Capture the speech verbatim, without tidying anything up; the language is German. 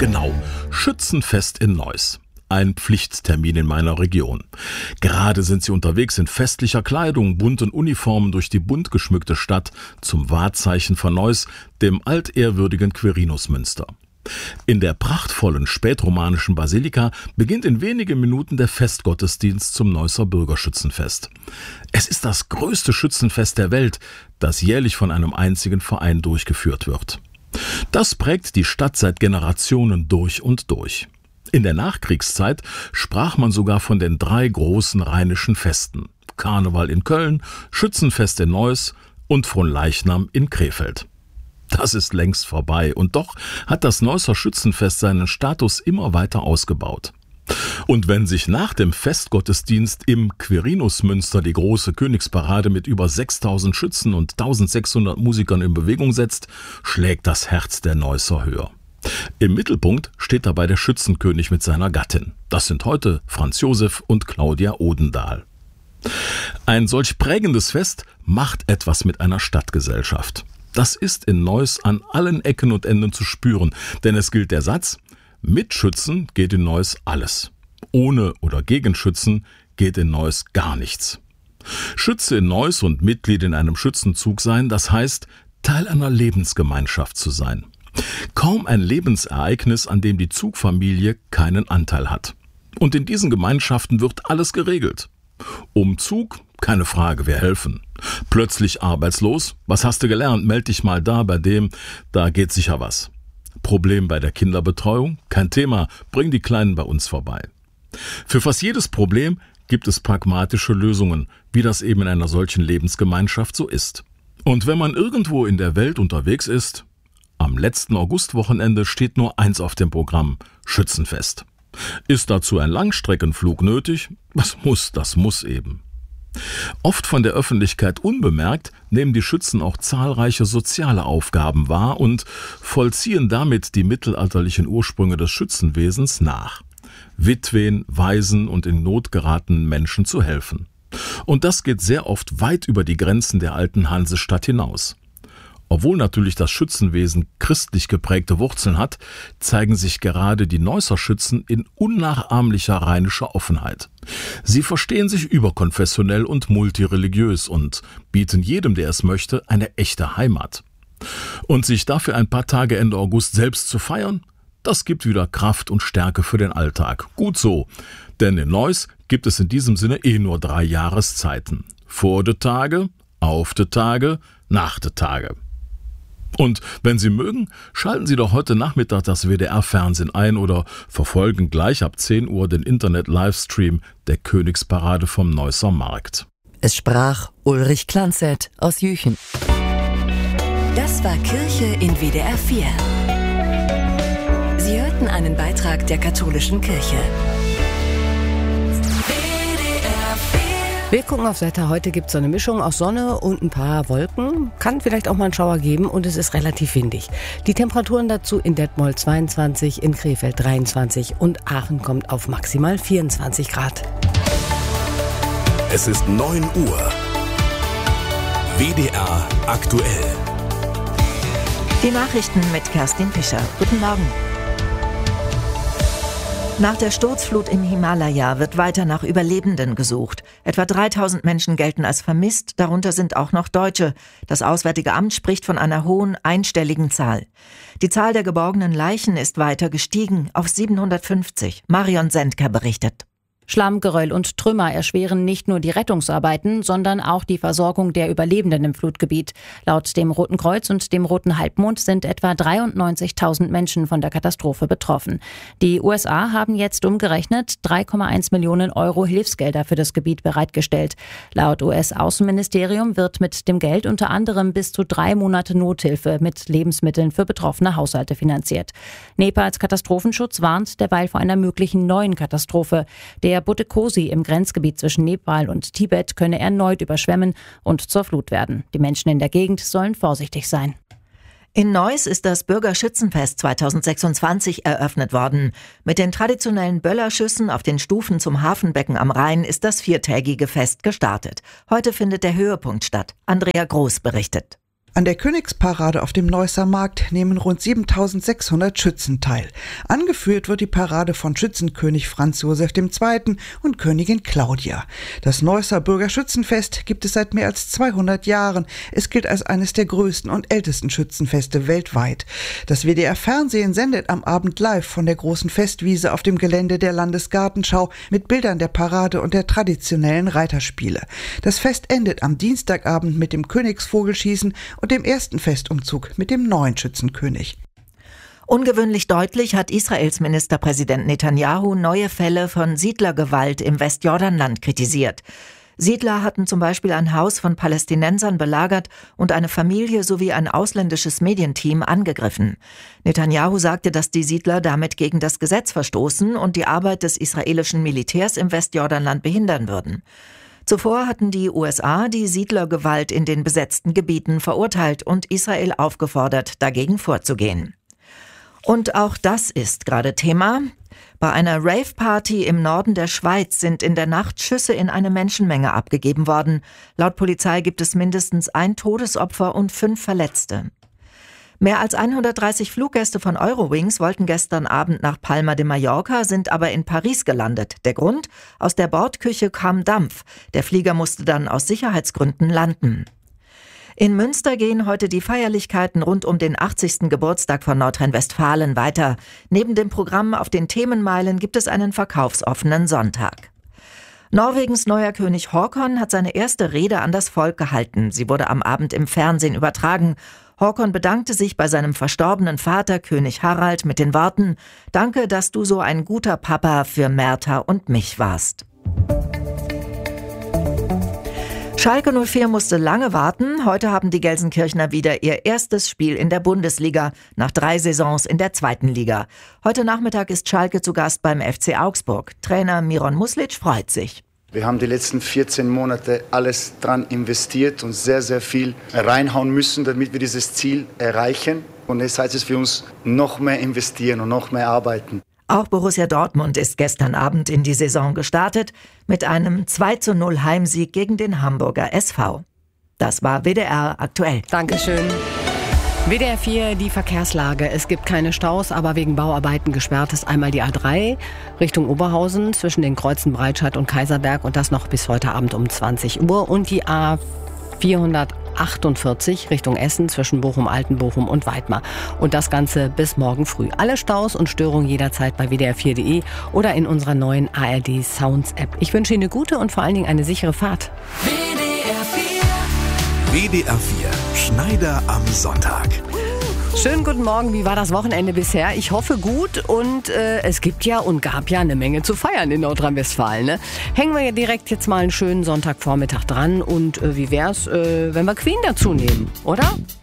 Genau, Schützenfest in Neuss. Ein Pflichttermin in meiner Region. Gerade sind sie unterwegs in festlicher Kleidung, bunten Uniformen durch die bunt geschmückte Stadt zum Wahrzeichen von Neuss, dem altehrwürdigen Quirinusmünster. In der prachtvollen spätromanischen Basilika beginnt in wenigen Minuten der Festgottesdienst zum Neusser Bürgerschützenfest. Es ist das größte Schützenfest der Welt, das jährlich von einem einzigen Verein durchgeführt wird. Das prägt die Stadt seit Generationen durch und durch. In der Nachkriegszeit sprach man sogar von den drei großen rheinischen Festen: Karneval in Köln, Schützenfest in Neuss und Fronleichnam in Krefeld. Das ist längst vorbei, und doch hat das Neusser Schützenfest seinen Status immer weiter ausgebaut. Und wenn sich nach dem Festgottesdienst im Quirinusmünster die große Königsparade mit über sechstausend Schützen und eintausendsechshundert Musikern in Bewegung setzt, schlägt das Herz der Neusser höher. Im Mittelpunkt steht dabei der Schützenkönig mit seiner Gattin. Das sind heute Franz Josef und Claudia Odendahl. Ein solch prägendes Fest macht etwas mit einer Stadtgesellschaft. Das ist in Neuss an allen Ecken und Enden zu spüren, denn es gilt der Satz: Mit Schützen geht in Neuss alles. Ohne oder gegen Schützen geht in Neuss gar nichts. Schütze in Neuss und Mitglied in einem Schützenzug sein, das heißt, Teil einer Lebensgemeinschaft zu sein. Kaum ein Lebensereignis, an dem die Zugfamilie keinen Anteil hat. Und in diesen Gemeinschaften wird alles geregelt. Umzug? Keine Frage, wir helfen. Plötzlich arbeitslos? Was hast du gelernt? Meld dich mal da bei dem, da geht sicher was. Problem bei der Kinderbetreuung? Kein Thema, bring die Kleinen bei uns vorbei. Für fast jedes Problem gibt es pragmatische Lösungen, wie das eben in einer solchen Lebensgemeinschaft so ist. Und wenn man irgendwo in der Welt unterwegs ist, am letzten Augustwochenende steht nur eins auf dem Programm: Schützenfest. Ist dazu ein Langstreckenflug nötig? Was muss, das muss eben. Oft von der Öffentlichkeit unbemerkt nehmen die Schützen auch zahlreiche soziale Aufgaben wahr und vollziehen damit die mittelalterlichen Ursprünge des Schützenwesens nach: Witwen, Waisen und in Not geratenen Menschen zu helfen. Und das geht sehr oft weit über die Grenzen der alten Hansestadt hinaus. Obwohl natürlich das Schützenwesen christlich geprägte Wurzeln hat, zeigen sich gerade die Neusser Schützen in unnachahmlicher rheinischer Offenheit. Sie verstehen sich überkonfessionell und multireligiös und bieten jedem, der es möchte, eine echte Heimat. Und sich dafür ein paar Tage Ende August selbst zu feiern, das gibt wieder Kraft und Stärke für den Alltag. Gut so, denn in Neuss gibt es in diesem Sinne eh nur drei Jahreszeiten: Vor de Tage, auf de Tage, nach de Tage. Und wenn Sie mögen, schalten Sie doch heute Nachmittag das W D R-Fernsehen ein oder verfolgen gleich ab zehn Uhr den Internet-Livestream der Königsparade vom Neusser Markt. Es sprach Ulrich Klanzett aus Jüchen. Das war Kirche in W D R vier. Sie hörten einen Beitrag der katholischen Kirche. Wir gucken aufs Wetter. Heute gibt es so eine Mischung aus Sonne und ein paar Wolken. Kann vielleicht auch mal einen Schauer geben und es ist relativ windig. Die Temperaturen dazu: in Detmold zweiundzwanzig, in Krefeld dreiundzwanzig und Aachen kommt auf maximal vierundzwanzig Grad. Es ist neun Uhr. W D R aktuell. Die Nachrichten mit Kerstin Fischer. Guten Morgen. Nach der Sturzflut im Himalaya wird weiter nach Überlebenden gesucht. Etwa dreitausend Menschen gelten als vermisst, darunter sind auch noch Deutsche. Das Auswärtige Amt spricht von einer hohen, einstelligen Zahl. Die Zahl der geborgenen Leichen ist weiter gestiegen auf siebenhundertfünfzig. Marion Sendker berichtet. Schlamm, Geröll und Trümmer erschweren nicht nur die Rettungsarbeiten, sondern auch die Versorgung der Überlebenden im Flutgebiet. Laut dem Roten Kreuz und dem Roten Halbmond sind etwa dreiundneunzigtausend Menschen von der Katastrophe betroffen. Die U S A haben jetzt umgerechnet drei Komma eins Millionen Euro Hilfsgelder für das Gebiet bereitgestellt. Laut U S-Außenministerium wird mit dem Geld unter anderem bis zu drei Monate Nothilfe mit Lebensmitteln für betroffene Haushalte finanziert. Nepals Katastrophenschutz warnt derweil vor einer möglichen neuen Katastrophe. Der Butikosi im Grenzgebiet zwischen Nepal und Tibet könne erneut überschwemmen und zur Flut werden. Die Menschen in der Gegend sollen vorsichtig sein. In Neuss ist das Bürgerschützenfest zweitausendsechsundzwanzig eröffnet worden. Mit den traditionellen Böllerschüssen auf den Stufen zum Hafenbecken am Rhein ist das viertägige Fest gestartet. Heute findet der Höhepunkt statt. Andrea Groß berichtet. An der Königsparade auf dem Neusser Markt nehmen rund siebentausendsechshundert Schützen teil. Angeführt wird die Parade von Schützenkönig Franz Josef der Zweite und Königin Claudia. Das Neusser Bürgerschützenfest gibt es seit mehr als zweihundert Jahren. Es gilt als eines der größten und ältesten Schützenfeste weltweit. Das W D R Fernsehen sendet am Abend live von der großen Festwiese auf dem Gelände der Landesgartenschau mit Bildern der Parade und der traditionellen Reiterspiele. Das Fest endet am Dienstagabend mit dem Königsvogelschießen und dem ersten Festumzug mit dem neuen Schützenkönig. Ungewöhnlich deutlich hat Israels Ministerpräsident Netanyahu neue Fälle von Siedlergewalt im Westjordanland kritisiert. Siedler hatten zum Beispiel ein Haus von Palästinensern belagert und eine Familie sowie ein ausländisches Medienteam angegriffen. Netanyahu sagte, dass die Siedler damit gegen das Gesetz verstoßen und die Arbeit des israelischen Militärs im Westjordanland behindern würden. Zuvor hatten die U S A die Siedlergewalt in den besetzten Gebieten verurteilt und Israel aufgefordert, dagegen vorzugehen. Und auch das ist gerade Thema. Bei einer Rave-Party im Norden der Schweiz sind in der Nacht Schüsse in eine Menschenmenge abgegeben worden. Laut Polizei gibt es mindestens ein Todesopfer und fünf Verletzte. Mehr als hundertdreißig Fluggäste von Eurowings wollten gestern Abend nach Palma de Mallorca, sind aber in Paris gelandet. Der Grund? Aus der Bordküche kam Dampf. Der Flieger musste dann aus Sicherheitsgründen landen. In Münster gehen heute die Feierlichkeiten rund um den achtzigsten Geburtstag von Nordrhein-Westfalen weiter. Neben dem Programm auf den Themenmeilen gibt es einen verkaufsoffenen Sonntag. Norwegens neuer König Håkon hat seine erste Rede an das Volk gehalten. Sie wurde am Abend im Fernsehen übertragen. Håkon bedankte sich bei seinem verstorbenen Vater, König Harald, mit den Worten: „Danke, dass du so ein guter Papa für Märta und mich warst." Schalke null vier musste lange warten. Heute haben die Gelsenkirchner wieder ihr erstes Spiel in der Bundesliga, nach drei Saisons in der zweiten Liga. Heute Nachmittag ist Schalke zu Gast beim F C Augsburg. Trainer Miron Muslic freut sich. Wir haben die letzten vierzehn Monate alles dran investiert und sehr, sehr viel reinhauen müssen, damit wir dieses Ziel erreichen. Und jetzt heißt es für uns, noch mehr investieren und noch mehr arbeiten. Auch Borussia Dortmund ist gestern Abend in die Saison gestartet mit einem zwei zu null Heimsieg gegen den Hamburger S V. Das war W D R aktuell. Dankeschön. W D R vier, die Verkehrslage. Es gibt keine Staus, aber wegen Bauarbeiten gesperrt ist einmal die A drei Richtung Oberhausen zwischen den Kreuzen Breitscheid und Kaiserberg und das noch bis heute Abend um zwanzig Uhr. Und die A vierhundertachtundvierzig Richtung Essen zwischen Bochum, Altenbochum und Weidmar. Und das Ganze bis morgen früh. Alle Staus und Störungen jederzeit bei W D R vier Punkt de oder in unserer neuen A R D Sounds App. Ich wünsche Ihnen eine gute und vor allen Dingen eine sichere Fahrt. W D R vier. W D R vier. Schneider am Sonntag. Schönen guten Morgen, wie war das Wochenende bisher? Ich hoffe gut und äh, es gibt ja und gab ja eine Menge zu feiern in Nordrhein-Westfalen. Ne? Hängen wir ja direkt jetzt mal einen schönen Sonntagvormittag dran und äh, wie wär's, äh, wenn wir Queen dazu nehmen, oder?